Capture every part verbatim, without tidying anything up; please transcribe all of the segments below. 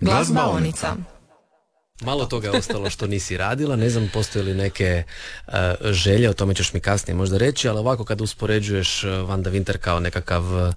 Glazbaonica. Malo toga je ostalo što nisi radila, ne znam postoje li neke uh, želje, o tome ćeš mi kasnije možda reći, ali ovako kad uspoređuješ uh, Vanda Winter kao nekakav uh,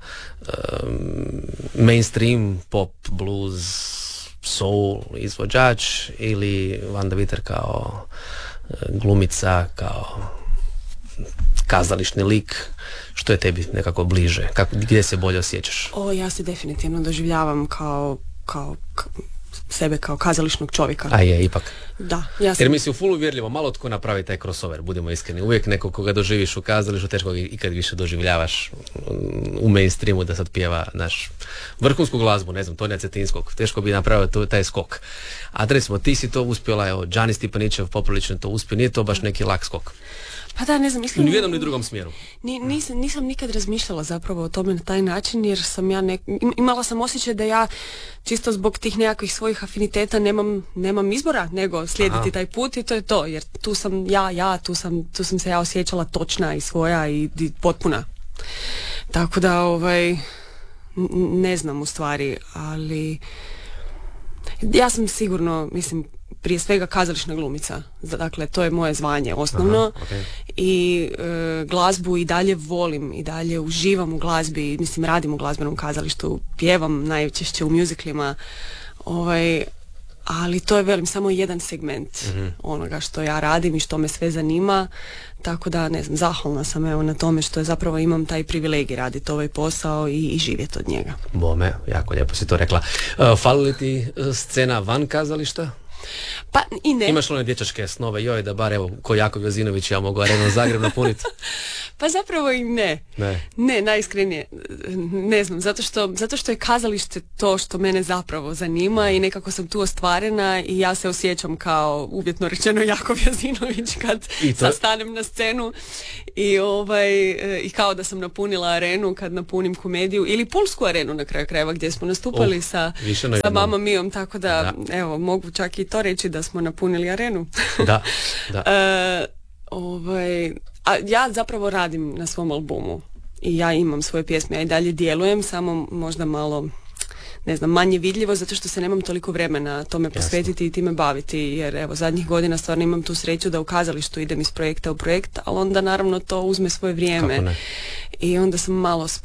mainstream, pop, blues, soul izvođač ili Vanda Winter kao uh, glumica, kao kazališni lik, što je tebi nekako bliže? Kako, gdje se bolje osjećaš? O, ja se definitivno doživljavam kao, kao, kao sebe kao kazališnog čovjeka. A je, ipak. Da, ja sam... Jer mi se u full uvjerljivo, malo tko napravi taj crossover, budemo iskreni. Uvijek neko koga doživiš u kazalištu, teško ga ikad više doživljavaš u mainstreamu da sad pjeva naš vrhunsku glazbu, ne znam, Tonija Cetinskog. Teško bi napravio to, taj skok. A recimo, ti si to uspjela, evo, Đani Stipanićev poprilično to uspio, nije to baš neki lak skok. Pa da, ne znam, mislim... Ni u jednom ni drugom smjeru. Ni, nisam, nisam nikad razmišljala zapravo o tome na taj način, jer sam ja nek... imala sam osjećaj da ja čisto zbog tih nekakvih svojih afiniteta nemam, nemam izbora nego slijediti Aha. taj put i to je to, jer tu sam ja, ja, tu sam, tu sam se ja osjećala točna i svoja i, i potpuna. Tako da, ovaj, ne znam u stvari, ali ja sam sigurno, mislim, prije svega kazališna glumica. Dakle, to je moje zvanje osnovno. Aha, okay. I e, glazbu i dalje volim, i dalje uživam u glazbi, mislim, radim u glazbenom kazalištu, pjevam najčešće u muziklima, ovaj, ali to je, velim, samo jedan segment mm-hmm. onoga što ja radim i što me sve zanima, tako da, ne znam, zahvalna sam evo na tome što je zapravo imam taj privilegij raditi ovaj posao i, i živjeti od njega. Bome, jako lijepo si to rekla. Uh, fali li ti scena van kazališta? Pa i ne. Imaš li one dječačke snove, joj, da bar evo, ko Jakov Jozinović, ja mogu Arenu Zagreb napuniti? Pa zapravo i ne. Ne, ne najiskrenije. Ne znam, zato što, zato što je kazalište to što mene zapravo zanima i nekako sam tu ostvarena i ja se osjećam kao, uvjetno rečeno, Jakov Jozinović kad to... stanem na scenu i, ovaj, i kao da sam napunila arenu kad napunim komediju ili Pulsku arenu na kraju krajeva gdje smo nastupali uh, sa, sa Mamma Mijom, tako da, da, evo, mogu čak i to reći da smo napunili arenu. Da, da. e, ovaj, a ja zapravo radim na svom albumu i ja imam svoje pjesme, ja i dalje djelujem, samo možda malo, ne znam, manje vidljivo zato što se nemam toliko vremena tome posvetiti Jasno. I time baviti, jer evo zadnjih godina stvarno imam tu sreću da u kazalištu idem iz projekta u projekt, ali onda naravno to uzme svoje vrijeme i onda sam malo